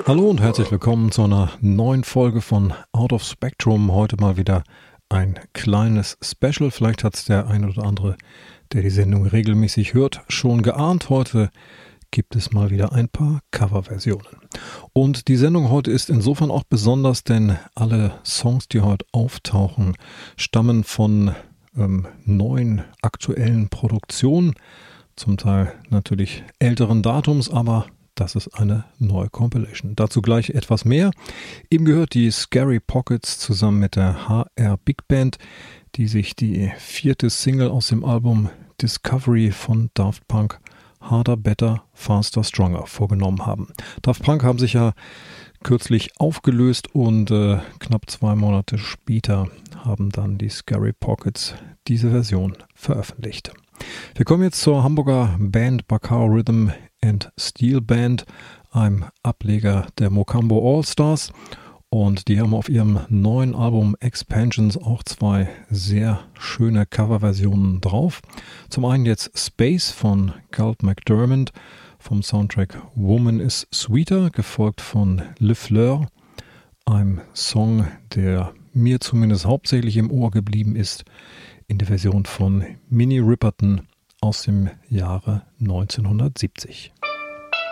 Hallo und herzlich willkommen zu einer neuen Folge von Out of Spectrum. Heute mal wieder ein kleines Special. Vielleicht hat es der ein oder andere, der die Sendung regelmäßig hört, schon geahnt. Heute gibt es mal wieder ein paar Coverversionen. Und die Sendung heute ist insofern auch besonders, denn alle Songs, die heute auftauchen, stammen von neuen aktuellen Produktionen. Zum Teil natürlich älteren Datums, aber das ist eine neue Compilation. Dazu gleich etwas mehr. Eben gehört die Scary Pockets zusammen mit der HR Big Band, die sich die 4. Single aus dem Album Discovery von Daft Punk Harder, Better, Faster, Stronger vorgenommen haben. Daft Punk haben sich ja kürzlich aufgelöst und knapp 2 Monate später haben dann die Scary Pockets diese Version veröffentlicht. Wir kommen jetzt zur Hamburger Band Bacao Rhythm and Steel Band, einem Ableger der Mocambo All-Stars, und die haben auf ihrem neuen Album Expansions auch 2 sehr schöne Coverversionen drauf. Zum einen jetzt Space von Galt McDermott vom Soundtrack Woman is Sweeter, gefolgt von Le Fleur, einem Song, der mir zumindest hauptsächlich im Ohr geblieben ist, in der Version von Minnie Riperton aus dem Jahre 1970.